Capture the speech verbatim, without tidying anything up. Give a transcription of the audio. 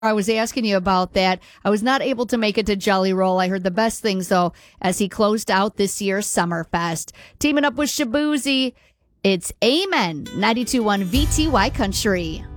I was asking you about that. I was not able to make it to Jelly Roll. I heard the best things, though, as he closed out this year's Summerfest. Teaming up with Shabuzi, it's Amen, ninety-two point one V T Y Country.